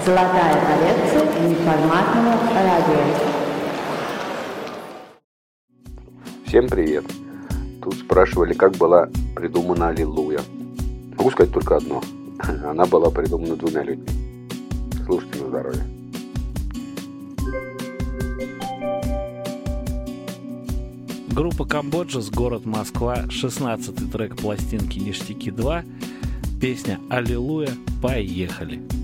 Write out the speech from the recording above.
Золотая коллекция неформатного радио. Всем привет! Тут спрашивали, как была придумана «Аллилуйя». Могу сказать только одно. Она была придумана двумя людьми. Слушайте на здоровье. Группа Камбоджа, город Москва, 16-й трек пластинки «Ништяки 2», песня «Аллилуйя», поехали!